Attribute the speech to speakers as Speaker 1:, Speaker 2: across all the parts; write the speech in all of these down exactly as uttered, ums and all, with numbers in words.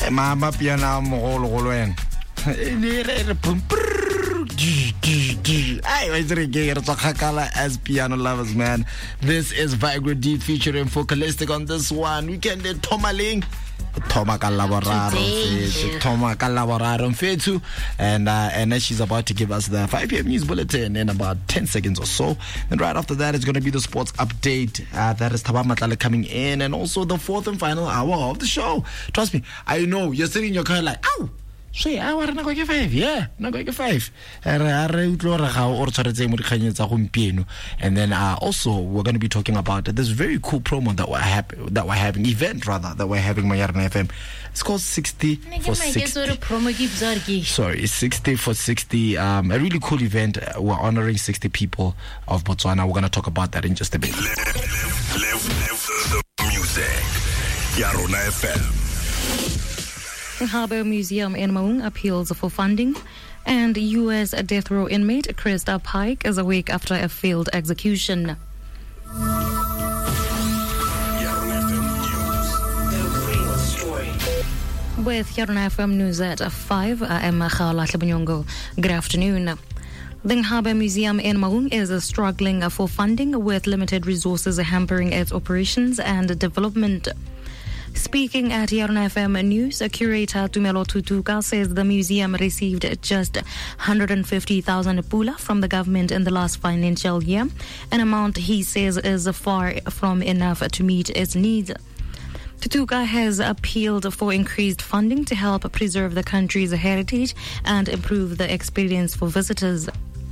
Speaker 1: Mama piano mogolo golo en. Ay, what's it again? It's a Hakala as piano lovers, man. This is Viagra D featuring Focalistic on this one. We can do Tomaling. Toma Calaboraro, Toma Calaboraro Fetu, and uh, and then she's about to give us the five p.m. news bulletin in about ten seconds or so. And right after that, it's going to be the sports update. Uh, that is Taba Matala coming in, and also the fourth and final hour of the show. Trust me, I know you're sitting in your car like, ow. Say, I want to go get five, yeah, not go get five. And then uh, also we're going to be talking about this very cool promo that we're happy, that we're having, event rather that we're having Mayarna F M. It's called sixty for sixty. Sorry, it's sixty for sixty. Um, a really cool event. We're honoring sixty people of Botswana. We're going to talk about that in just a bit.
Speaker 2: Live, live, live the music. Yarona F M.
Speaker 3: Harbour Museum in Maung appeals for funding, and U S death row inmate Krista Pike is awake after a failed execution. With Yarona F M News at five, I am Khala Tlabanyongo. Good afternoon. The Harbour Museum in Maung is struggling for funding, with limited resources hampering its operations and development. Speaking at Yarona F M News, curator Tumelo Tutuka says the museum received just one hundred fifty thousand pula from the government in the last financial year, an amount he says is far from enough to meet its needs. Tutuka has appealed for increased funding to help preserve the country's heritage and improve the experience for visitors.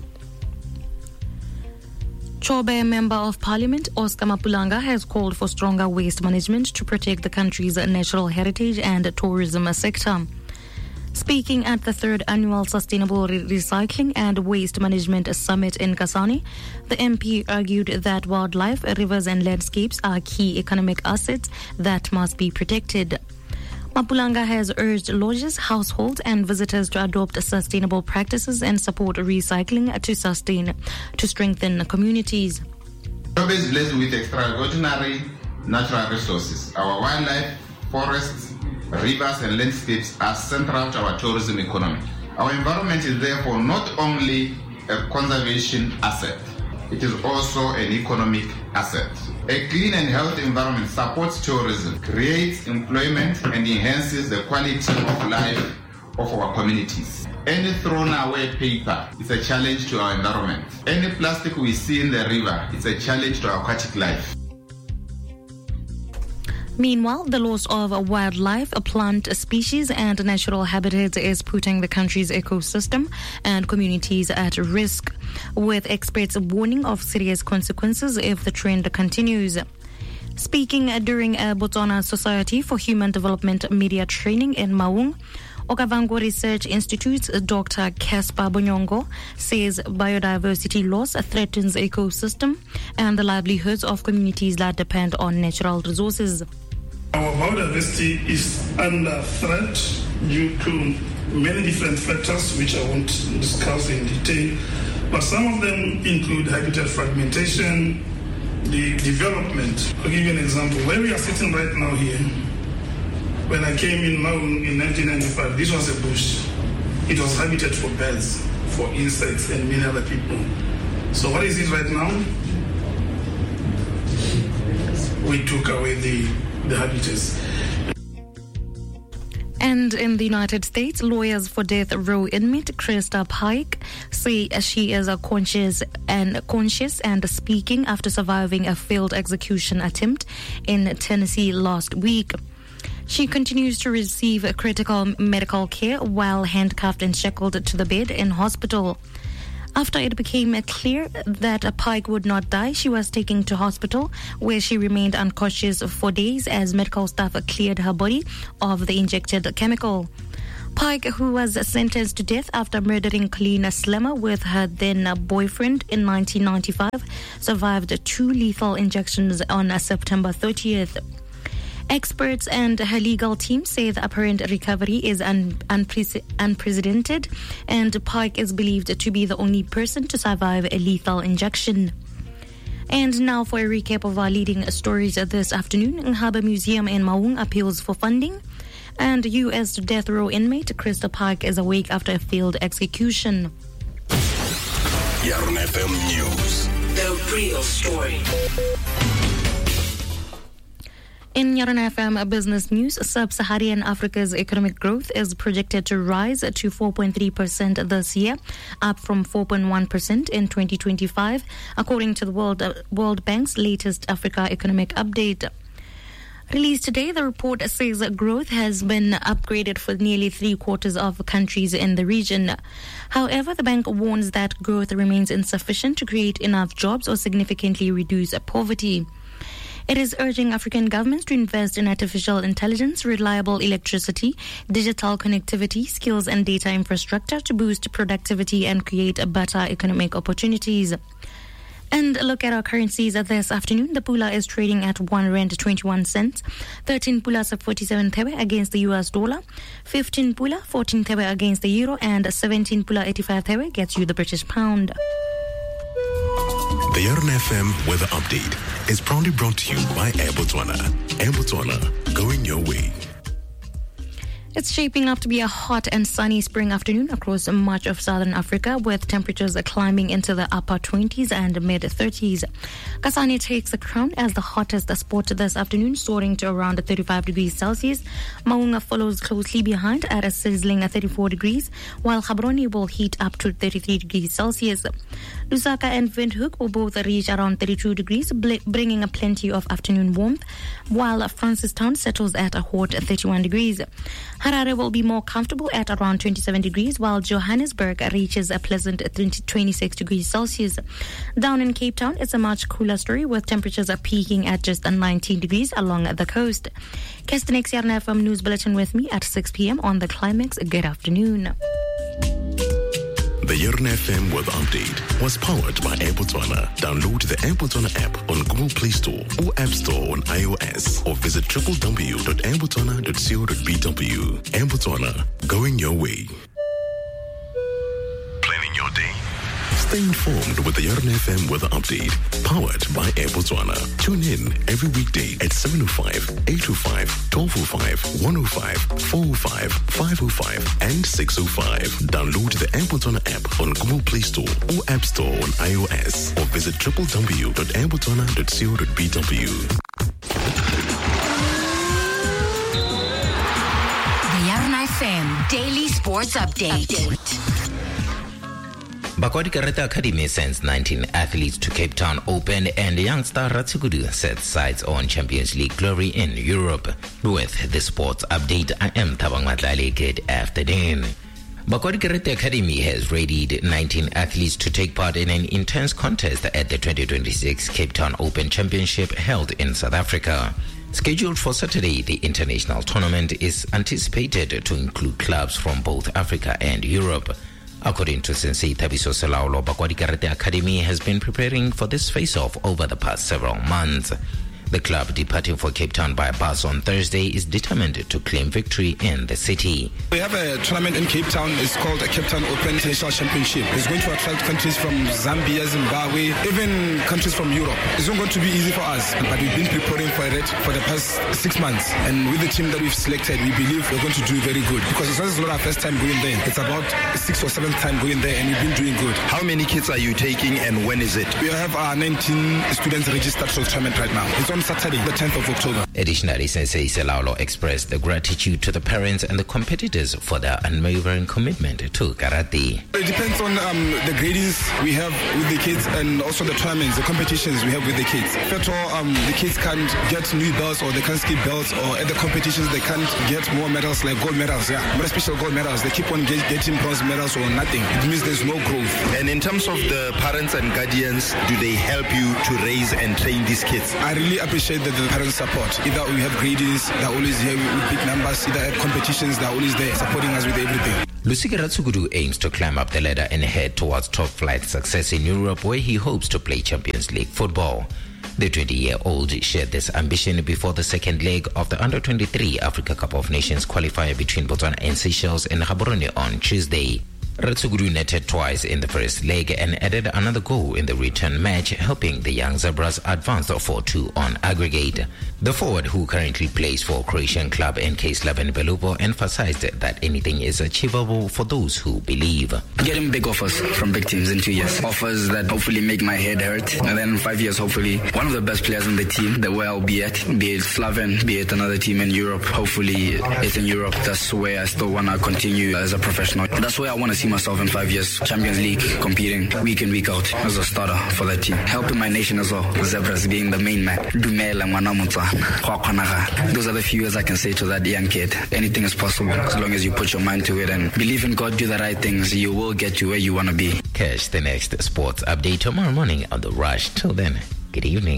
Speaker 3: Chobe Member of Parliament Oscar Mapulanga has called for stronger waste management to protect the country's natural heritage and tourism sector. Speaking at the third annual Sustainable Re- Recycling and Waste Management Summit in Kasane, the M P argued that wildlife, rivers and landscapes are key economic assets that must be protected. Mapulanga has urged lodges, households and visitors to adopt sustainable practices and support recycling to sustain, to strengthen communities.
Speaker 4: Chobe is blessed with extraordinary natural resources. Our wildlife, forests, rivers and landscapes are central to our tourism economy. Our environment is therefore not only a conservation asset, it is also an economic asset. A clean and healthy environment supports tourism, creates employment, and enhances the quality of life of our communities. Any thrown away paper is a challenge to our environment. Any plastic we see in the river is a challenge to our aquatic life.
Speaker 3: Meanwhile, the loss of wildlife, plant species and natural habitats is putting the country's ecosystem and communities at risk, with experts warning of serious consequences if the trend continues. Speaking during a Botswana Society for Human Development media training in Maung, Okavango Research Institute's Doctor Caspar Bonyongo says biodiversity loss threatens the ecosystem and the livelihoods of communities that depend on natural resources.
Speaker 5: Our biodiversity is under threat due to many different factors which I won't discuss in detail, but some of them include habitat fragmentation, the development. I'll give you an example. Where we are sitting right now here, when I came in Maung in nineteen ninety-five, this was a bush. It was habitat for birds, for insects and many other people. So what is it right now? We took away the, the habitats.
Speaker 3: And in the United States, lawyers for death row inmate Krista Pike say she is a conscious and conscious and speaking after surviving a failed execution attempt in Tennessee last week. She continues to receive critical medical care while handcuffed and shackled to the bed in hospital. After it became clear that Pike would not die, she was taken to hospital, where she remained unconscious for days as medical staff cleared her body of the injected chemical. Pike, who was sentenced to death after murdering Colleen Slemmer with her then boyfriend in nineteen ninety-five, survived two lethal injections on September thirtieth. Experts and her legal team say the apparent recovery is un- unpre- unprecedented, and Pike is believed to be the only person to survive a lethal injection. And now for a recap of our leading stories this afternoon. Harbour Museum in Maung appeals for funding, And U S death row inmate Krista Pike is awake after a failed execution.
Speaker 2: Yarn F M News.
Speaker 6: The real story.
Speaker 3: In Yarn F M business news, Sub-Saharan Africa's economic growth is projected to rise to four point three percent this year, up from four point one percent in twenty twenty-five, according to the World, uh, World Bank's latest Africa Economic Update. Released today, the report says growth has been upgraded for nearly three quarters of countries in the region. However, the bank warns that growth remains insufficient to create enough jobs or significantly reduce poverty. It is urging African governments to invest in artificial intelligence, reliable electricity, digital connectivity, skills and data infrastructure to boost productivity and create better economic opportunities. And look at our currencies this afternoon. The pula is trading at one rand twenty-one cents, thirteen pulas forty-seven thebe against the U S dollar, fifteen pula fourteen thebe against the euro, and seventeen pula eighty-five thebe gets you the British pound.
Speaker 2: The Yarn F M Weather Update is proudly brought to you by Air Botswana. Air Botswana, going your way.
Speaker 3: It's shaping up to be a hot and sunny spring afternoon across much of southern Africa, with temperatures climbing into the upper twenties and mid-thirties. Kasane takes the crown as the hottest spot this afternoon, soaring to around thirty-five degrees Celsius. Maunga follows closely behind at a sizzling thirty-four degrees, while Gaborone will heat up to thirty-three degrees Celsius. Lusaka and Windhoek will both reach around thirty-two degrees, bringing a plenty of afternoon warmth, while Francistown settles at a hot thirty-one degrees. Harare will be more comfortable at around twenty-seven degrees, while Johannesburg reaches a pleasant twenty-six degrees Celsius. Down in Cape Town, it's a much cooler story, with temperatures peaking at just nineteen degrees along the coast. Catch the next Yarn F M News Bulletin with me at six p.m. on The Climax. Good afternoon.
Speaker 2: The Yarn F M Weather Update was powered by Air Botswana. Download the Air Botswana app on Google Play Store or App Store on iOS, or visit w w w dot air botswana dot co dot b w. Air Botswana, going your way. Planning your day? Stay informed with the Yarn F M Weather Update, powered by Air Botswana. Tune in every weekday at seven oh five, eight oh five, twelve oh five, one oh five, four oh five, five oh five, and six oh five. Download the Air Botswana app on Google Play Store or App Store on iOS, or visit w w w dot air botswana dot co dot b w.
Speaker 6: The Yarn F M Daily Sports Update. Update.
Speaker 7: Bakwadi Karate Academy sends nineteen athletes to Cape Town Open, and youngster Ratsigudu sets sights on Champions League glory in Europe. With the sports update, I am Thabang Matlale. Good afternoon. Bakwadi Karate Academy has readied nineteen athletes to take part in an intense contest at the twenty twenty-six Cape Town Open Championship held in South Africa. Scheduled for Saturday, the international tournament is anticipated to include clubs from both Africa and Europe. According to Sensei Thabiso Selaulo, Bakwadi Karate Academy has been preparing for this face-off over the past several months. The club, departing for Cape Town by bus on Thursday, is determined to claim victory in the city.
Speaker 8: We have a tournament in Cape Town. It's called the Cape Town Open International Championship. It's going to attract countries from Zambia, Zimbabwe, even countries from Europe. It's not going to be easy for us, but we've been preparing for it for the past six months. And with the team that we've selected, we believe we're going to do very good. Because it's not our first time going there. It's about six or seventh time going there, and we've been doing good.
Speaker 9: How many kids are you taking, and when is it?
Speaker 8: We have our nineteen students registered for the tournament right now. It's on Saturday, the tenth of October.
Speaker 7: Additionally, Sensei Selaulo expressed the gratitude to the parents and the competitors for their unwavering commitment to karate.
Speaker 8: It depends on um, the gradings we have with the kids, and also the tournaments, the competitions we have with the kids. First of all, um, the kids can't get new belts, or they can't skip belts, or at the competitions they can't get more medals, like gold medals, yeah, more special gold medals. They keep on get, getting bronze medals or nothing. It means there's no growth.
Speaker 9: And in terms of the parents and guardians, do they help you to raise and train these kids?
Speaker 8: I really appreciate that the parents support. Either we have gradings, they're always here with big numbers. Either at competitions, they're always there supporting us with everything.
Speaker 7: Lusika Ratsigudu aims to climb up the ladder and head towards top-flight success in Europe, where he hopes to play Champions League football. The twenty-year-old shared this ambition before the second leg of the under twenty-three Africa Cup of Nations qualifier between Botswana and Seychelles in Gaborone on Tuesday. Ratsuguru netted twice in the first leg and added another goal in the return match, helping the Young Zebras advance four two on aggregate. The forward, who currently plays for Croatian club N K Slaven Belupo, emphasized that anything is achievable for those who believe.
Speaker 10: Getting big offers from big teams in two years. Offers that hopefully make my head hurt. And then in five years, hopefully, one of the best players on the team, the way I'll be at, be it Slaven, be it another team in Europe. Hopefully, it's in Europe. That's where I still want to continue as a professional. That's where I want to see myself in five years. Champions League, competing week in, week out as a starter for that team. Helping my nation as well. Zebras being the main man. Those are the few words I can say to that young kid. Anything is possible as long as you put your mind to it and believe in God, do the right things. You will get to where you want to be.
Speaker 7: Catch the next sports update tomorrow morning on The Rush. Till then, good evening.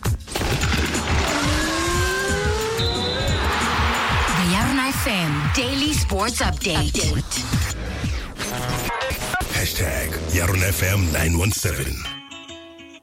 Speaker 6: The Yarn F M Daily Sports Update.
Speaker 2: Hashtag Yarn F M nine one seven.